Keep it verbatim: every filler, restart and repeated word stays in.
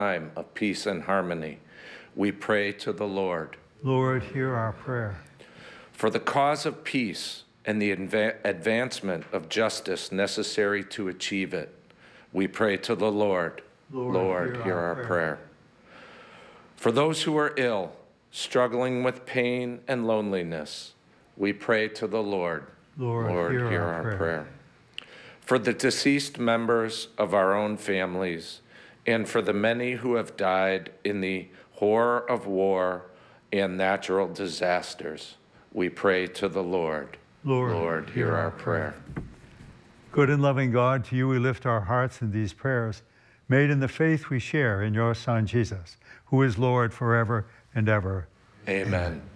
time of peace and harmony, we pray to the Lord. Lord, hear our prayer. For the cause of peace and the adva- advancement of justice necessary to achieve it, we pray to the Lord. Lord, Lord, hear hear our our prayer. prayer. For those who are ill, struggling with pain and loneliness, we pray to the Lord. Lord, hear our prayer. For the deceased members of our own families, and for the many who have died in the horror of war and natural disasters, we pray to the Lord. Lord, Lord, hear our prayer. Good and loving God, to you we lift our hearts in these prayers, made in the faith we share in your Son, Jesus, who is Lord forever and ever. Amen.